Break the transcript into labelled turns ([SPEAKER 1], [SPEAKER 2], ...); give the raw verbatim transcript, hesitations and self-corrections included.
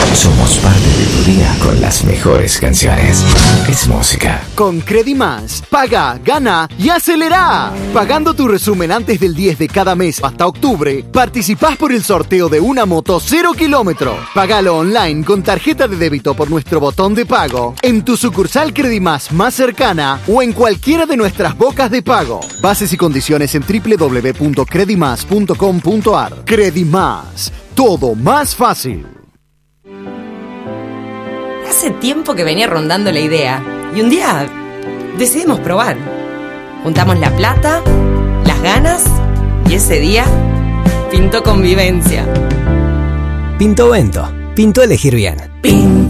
[SPEAKER 1] Somos parte de tu día con las mejores canciones. Es música.
[SPEAKER 2] Con Credimás, paga, gana y acelera. Pagando tu resumen antes del diez de cada mes hasta octubre, participás por el sorteo de una moto cero kilómetro. Pagalo online con tarjeta de débito por nuestro botón de pago, en tu sucursal Credimás más cercana o en cualquiera de nuestras bocas de pago. Bases y condiciones en doble u doble u doble u punto credimás punto com punto a r. Credimás, todo más fácil.
[SPEAKER 3] Hace tiempo que venía rondando la idea y un día decidimos probar. Juntamos la plata, las ganas y ese día pintó convivencia.
[SPEAKER 4] Pinto Vento, pintó elegir bien.
[SPEAKER 3] Pinto